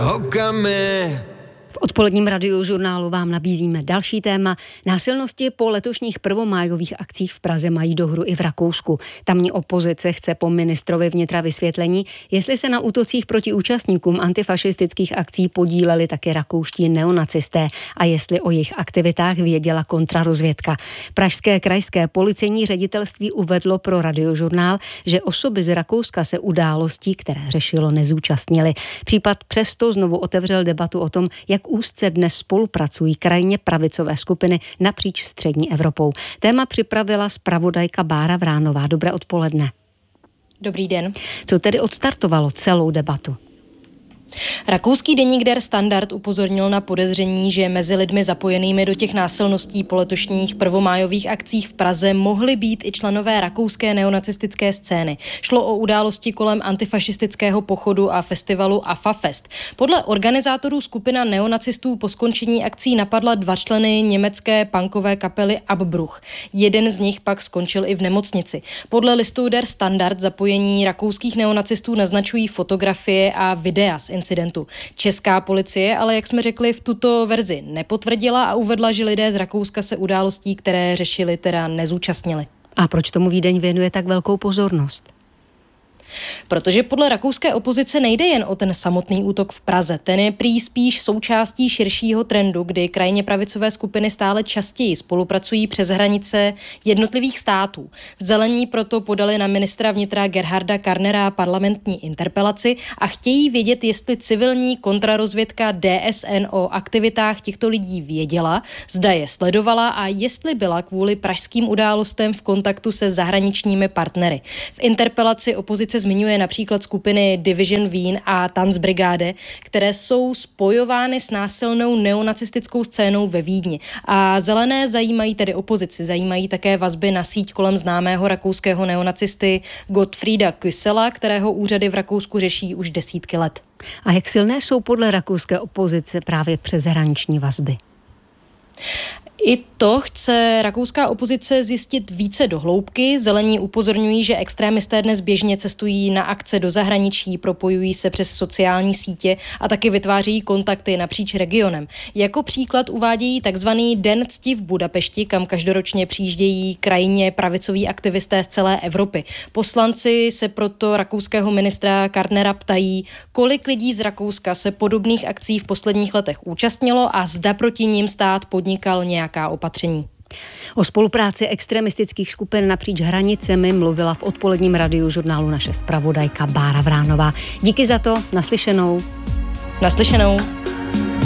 V odpoledním radiožurnálu vám nabízíme další téma. Násilnosti po letošních prvomájových akcích v Praze mají dohru i v Rakousku. Tamní opozice chce po ministrovi vnitra vysvětlení, jestli se na útocích proti účastníkům antifašistických akcí podíleli také rakouští neonacisté a jestli o jejich aktivitách věděla kontrarozvědka. Pražské krajské policejní ředitelství uvedlo pro radiožurnál, že osoby z Rakouska se událostí, které řešilo, nezúčastnily. Případ přesto znovu otevřel debatu o tom, jak úzce dnes spolupracují krajně pravicové skupiny napříč střední Evropou. Téma připravila zpravodajka Bára Vránová. Dobré odpoledne. Dobrý den. Co tedy odstartovalo celou debatu? Rakouský deník Der Standard upozornil na podezření, že mezi lidmi zapojenými do těch násilností po letošních prvomájových akcích v Praze mohli být i členové rakouské neonacistické scény. Šlo o události kolem antifašistického pochodu a festivalu AFA Fest. Podle organizátorů skupina neonacistů po skončení akcí napadla 2 členy německé punkové kapely Abbruch. Jeden z nich pak skončil i v nemocnici. Podle listu Der Standard zapojení rakouských neonacistů naznačují fotografie a videa z incidentu. Česká policie ale, jak jsme řekli, v tuto verzi nepotvrdila a uvedla, že lidé z Rakouska se událostí, které řešili, teda nezúčastnili. A proč tomu Vídeň věnuje tak velkou pozornost? Protože podle rakouské opozice nejde jen o ten samotný útok v Praze. Ten je prý spíš součástí širšího trendu, kdy krajně pravicové skupiny stále častěji spolupracují přes hranice jednotlivých států. Zelení proto podali na ministra vnitra Gerharda Karnera parlamentní interpelaci a chtějí vědět, jestli civilní kontrarozvědka DSN o aktivitách těchto lidí věděla, zda je sledovala a jestli byla kvůli pražským událostem v kontaktu se zahraničními partnery. V interpelaci opozice zmiňuje například skupiny Division Wien a Tanzbrigade, které jsou spojovány s násilnou neonacistickou scénou ve Vídni. A zelené zajímají tedy opozici, zajímají také vazby na síť kolem známého rakouského neonacisty Gottfrieda Küssela, kterého úřady v Rakousku řeší už desítky let. A jak silné jsou podle rakouské opozice právě přeshraniční vazby? I to chce rakouská opozice zjistit více do hloubky. Zelení upozorňují, že extrémisté dnes běžně cestují na akce do zahraničí, propojují se přes sociální sítě a taky vytvářejí kontakty napříč regionem. Jako příklad uvádějí takzvaný Den cti v Budapešti, kam každoročně přijíždějí krajně pravicoví aktivisté z celé Evropy. Poslanci se proto rakouského ministra Karnera ptají, kolik lidí z Rakouska se podobných akcí v posledních letech účastnilo a zda proti nim stát podnikal nějaká opatření. O spolupráci extremistických skupin napříč hranicemi mluvila v odpoledním radiožurnálu naše zpravodajka Bára Vránová. Díky za to, naslyšenou. Naslyšenou.